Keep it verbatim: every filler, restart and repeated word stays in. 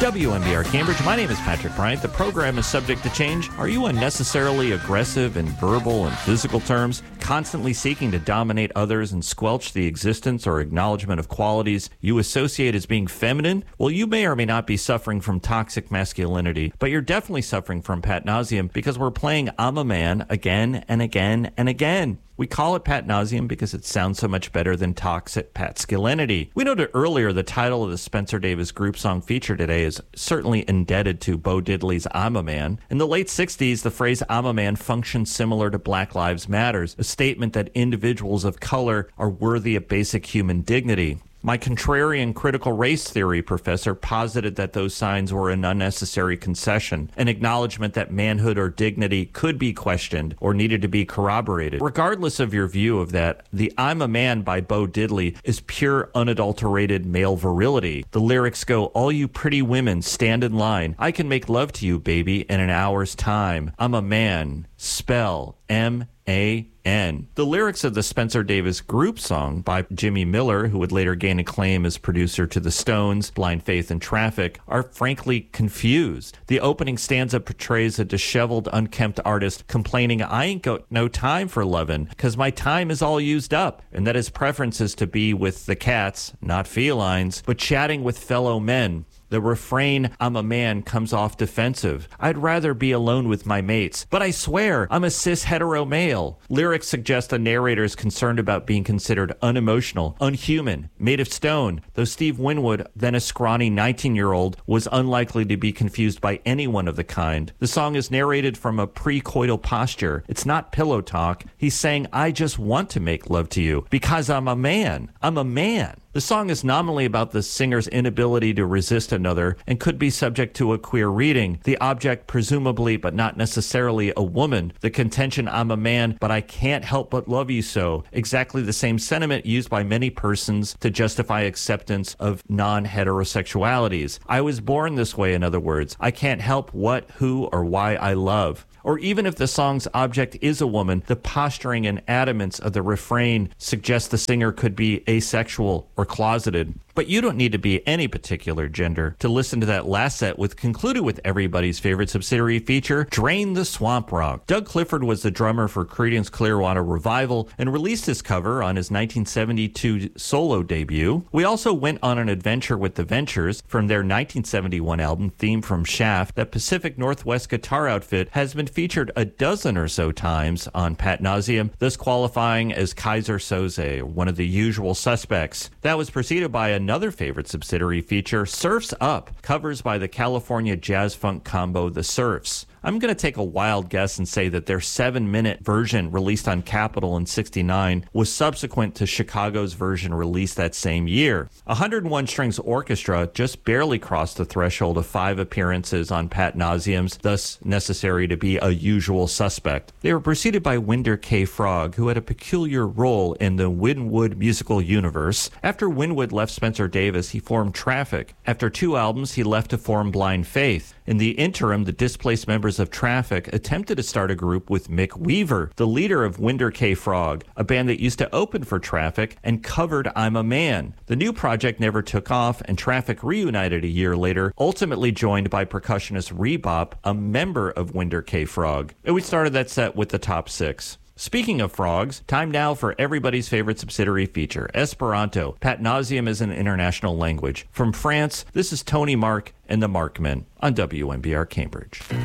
W M B R Cambridge, my name is Patrick Bryant. The program is subject to change. Are you unnecessarily aggressive in verbal and physical terms, constantly seeking to dominate others and squelch the existence or acknowledgement of qualities you associate as being feminine? Well, you may or may not be suffering from toxic masculinity, but you're definitely suffering from pat nauseum because we're playing I'm a Man again and again and again. We call it pat nauseum because it sounds so much better than toxic patskillinity. We noted earlier the title of the Spencer Davis group song featured today is certainly indebted to Bo Diddley's I'm a Man. In the late sixties, the phrase I'm a Man functioned similar to Black Lives Matters, a statement that individuals of color are worthy of basic human dignity. My contrarian critical race theory professor posited that those signs were an unnecessary concession, an acknowledgement that manhood or dignity could be questioned or needed to be corroborated. Regardless of your view of that, the I'm a Man by Bo Diddley is pure unadulterated male virility. The lyrics go, all you pretty women, stand in line. I can make love to you, baby, in an hour's time. I'm a man. Spell M A N. The lyrics of the Spencer Davis group song by Jimmy Miller, who would later gain acclaim as producer to the Stones, Blind Faith, and Traffic, are frankly confused. The opening stanza portrays a disheveled, unkempt artist complaining, I ain't got no time for lovin', cause my time is all used up, and that his preference is to be with the cats, not felines, but chatting with fellow men. The refrain, I'm a man, comes off defensive. I'd rather be alone with my mates, but I swear I'm a cis hetero male. Lyrics suggest a narrator is concerned about being considered unemotional, unhuman, made of stone, though Steve Winwood, then a scrawny nineteen-year-old, was unlikely to be confused by anyone of the kind. The song is narrated from a pre-coital posture. It's not pillow talk. He's saying, I just want to make love to you because I'm a man. I'm a man. The song is nominally about the singer's inability to resist another and could be subject to a queer reading. The object, presumably but not necessarily a woman. The contention, I'm a man, but I can't help but love you so. Exactly the same sentiment used by many persons to justify acceptance of non-heterosexualities. I was born this way, in other words. I can't help what, who, or why I love. Or even if the song's object is a woman, the posturing and adamance of the refrain suggests the singer could be asexual or closeted. But you don't need to be any particular gender to listen to that last set, with concluded with everybody's favorite subsidiary feature, Drain the Swamp Rock. Doug Clifford was the drummer for Creedence Clearwater Revival and released his cover on his nineteen seventy-two solo debut. We also went on an adventure with the Ventures from their nineteen seventy-one album, Theme from Shaft. That Pacific Northwest guitar outfit has been featured a dozen or so times on Pat Nauseum, thus qualifying as Kaiser Soze, one of the usual suspects. That was preceded by a another favorite subsidiary feature, Surf's Up, covers by the California jazz funk combo The Surfs. I'm going to take a wild guess and say that their seven-minute version released on Capitol in sixty-nine was subsequent to Chicago's version released that same year. A one hundred one strings orchestra just barely crossed the threshold of five appearances on Pat Nauseum's, thus necessary to be a usual suspect. They were preceded by Winder K. Frog, who had a peculiar role in the Winwood musical universe. After Winwood left Spencer Davis, he formed Traffic. After two albums, he left to form Blind Faith. In the interim, the displaced members of Traffic attempted to start a group with Mick Weaver, the leader of Winder K. Frog, a band that used to open for Traffic and covered I'm a Man. The new project never took off, and Traffic reunited a year later, ultimately joined by percussionist Rebop, a member of Winder K. Frog. And we started that set with the top six. Speaking of frogs, time now for everybody's favorite subsidiary feature, Esperanto. Pat Nauseum is an international language. From France, this is Tony Mark and the Markmen on W M B R Cambridge.